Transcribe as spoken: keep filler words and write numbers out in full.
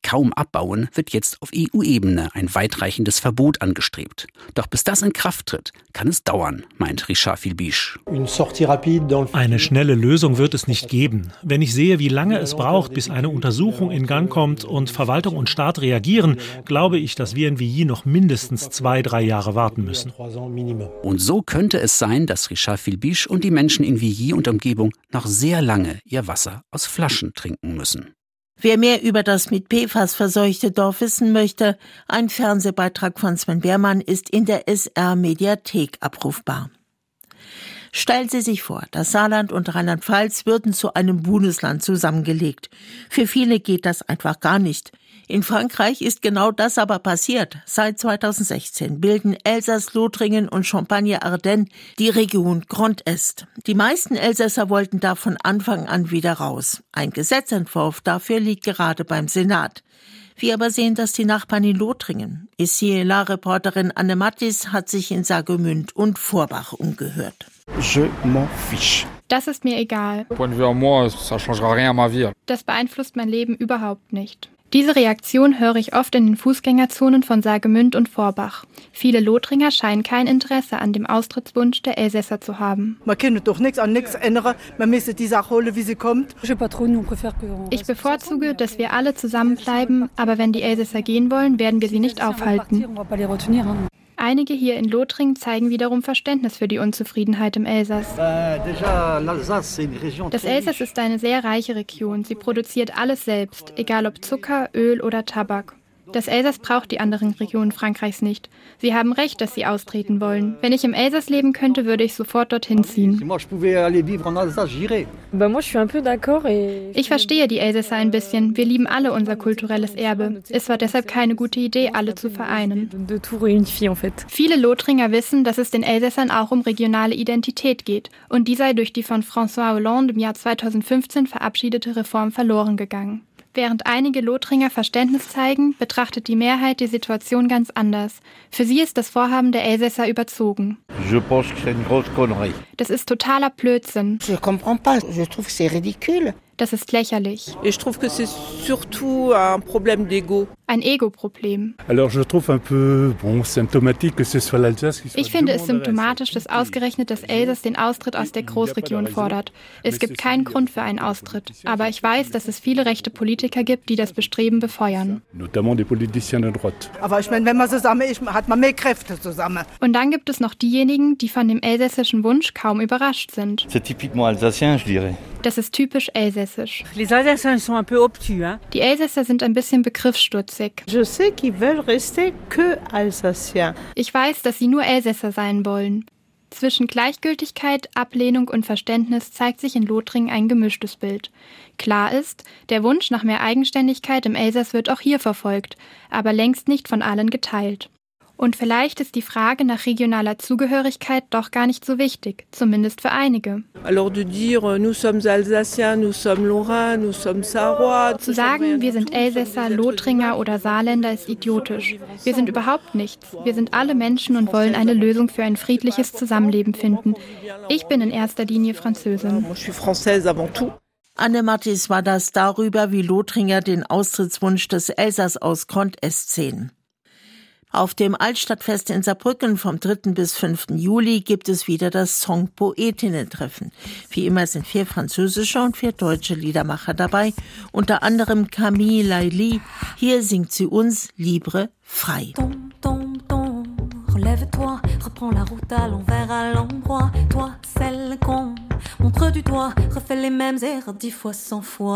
kaum abbauen, wird jetzt auf E U-Ebene ein weitreichendes Verbot angestrebt. Doch bis das in Kraft tritt, kann es dauern, meint Richard Philbisch. Eine schnelle Lösung wird es nicht geben. Wenn ich sehe, wie lange es braucht, bis eine Untersuchung in Gang kommt und Verwaltung und Staat reagieren, glaube ich, dass wir in Villy noch mindestens zwei, drei Jahre warten müssen. Und so könnte es sein, dass Richard Philbisch und die Menschen in Villy und Umgebung noch sehr lange ihr Wasser aus Flaschen trinken müssen. Wer mehr über das mit P F A S verseuchte Dorf wissen möchte, ein Fernsehbeitrag von Sven Beermann ist in der S R-Mediathek abrufbar. Stellen Sie sich vor, das Saarland und Rheinland-Pfalz würden zu einem Bundesland zusammengelegt. Für viele geht das einfach gar nicht. In Frankreich ist genau das aber passiert. Seit zweitausendsechzehn bilden Elsass, Lothringen und Champagne-Ardenne die Region Grand Est. Die meisten Elsässer wollten da von Anfang an wieder raus. Ein Gesetzentwurf dafür liegt gerade beim Senat. Wir aber sehen das die Nachbarn in Lothringen. Ici-La-Reporterin Anne Mattis hat sich in Saargemünd und Vorbach umgehört. Je m'en fiche. Das ist mir egal. Das beeinflusst mein Leben überhaupt nicht. Diese Reaktion höre ich oft in den Fußgängerzonen von Saargemünd und Vorbach. Viele Lothringer scheinen kein Interesse an dem Austrittswunsch der Elsässer zu haben. Man kann doch nichts an nichts ändern, man müsste die Sache holen, wie sie kommt. Ich bevorzuge, dass wir alle zusammenbleiben, aber wenn die Elsässer gehen wollen, werden wir sie nicht aufhalten. Einige hier in Lothringen zeigen wiederum Verständnis für die Unzufriedenheit im Elsass. Das Elsass ist eine sehr reiche Region. Sie produziert alles selbst, egal ob Zucker, Öl oder Tabak. Das Elsass braucht die anderen Regionen Frankreichs nicht. Sie haben recht, dass sie austreten wollen. Wenn ich im Elsass leben könnte, würde ich sofort dorthin ziehen. Ich verstehe die Elsässer ein bisschen. Wir lieben alle unser kulturelles Erbe. Es war deshalb keine gute Idee, alle zu vereinen. Viele Lothringer wissen, dass es den Elsässern auch um regionale Identität geht. Und die sei durch die von François Hollande im Jahr zweitausendfünfzehn verabschiedete Reform verloren gegangen. Während einige Lothringer Verständnis zeigen, betrachtet die Mehrheit die Situation ganz anders. Für sie ist das Vorhaben der Elsässer überzogen. Das ist totaler Blödsinn. Je comprends pas, je trouve c'est ridicule. Das ist lächerlich. Ich trouve que c'est surtout un problème d'ego. Ein Ego-Problem. Ich finde es symptomatisch, dass ausgerechnet das Elsass den Austritt aus der Großregion fordert. Es gibt keinen Grund für einen Austritt. Aber ich weiß, dass es viele rechte Politiker gibt, die das Bestreben befeuern. Aber ich meine, wenn man zusammen ist, hat man mehr Kräfte zusammen. Und dann gibt es noch diejenigen, die von dem elsässischen Wunsch kaum überrascht sind. Das ist typisch elsässisch. Die Elsässer sind ein bisschen begriffsstutzig. Ich weiß, dass sie nur Elsässer sein wollen. Zwischen Gleichgültigkeit, Ablehnung und Verständnis zeigt sich in Lothringen ein gemischtes Bild. Klar ist, der Wunsch nach mehr Eigenständigkeit im Elsass wird auch hier verfolgt, aber längst nicht von allen geteilt. Und vielleicht ist die Frage nach regionaler Zugehörigkeit doch gar nicht so wichtig, zumindest für einige. Zu sagen, wir sind Elsässer, Lothringer oder Saarländer ist idiotisch. Wir sind überhaupt nichts. Wir sind alle Menschen und wollen eine Lösung für ein friedliches Zusammenleben finden. Ich bin in erster Linie Französin. Anne Mattis war das darüber, wie Lothringer den Austrittswunsch des Elsass aus Grand Est sehen. Auf dem Altstadtfest in Saarbrücken vom dritten bis fünften Juli gibt es wieder das Song-Poetinnen-Treffen. Wie immer sind vier französische und vier deutsche Liedermacher dabei, unter anderem Camille Lailly. Hier singt sie uns Libre frei. Tom, tom, tom, relève-toi, reprends la route à l'envers à l'endroit. Toi, celle qu'on montre du doigt, refais les mêmes erreurs dix fois, cent fois.